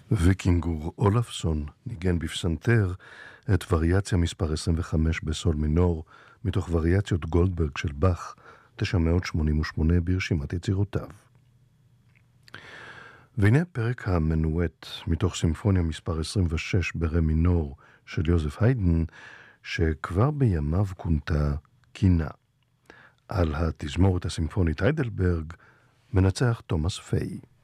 ויקינגור אולפסון ניגן בפסנתר את וריאציה מספר 25 בסול מינור, מתוך וריאציות גולדברג של באך, 988 ברשימת יצירותיו. והנה פרק המנואט מתוך סימפוניה מספר 26 ברה מינור של יוזף היידן, שכבר בימיו כונתה קינה. על התזמורת הסימפונית היידלברג מנצח תומאס פיי.